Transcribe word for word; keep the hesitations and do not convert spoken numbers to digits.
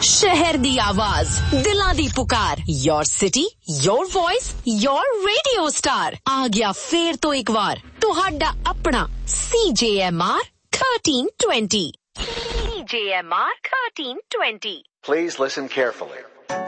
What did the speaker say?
शहर दी आवाज, दिलां दी पुकार, your city, your voice, your radio star. आ गया फेर तो एक बार तुहाडा अपना C J M R thirteen twenty. C J M R thirteen twenty. Please listen carefully.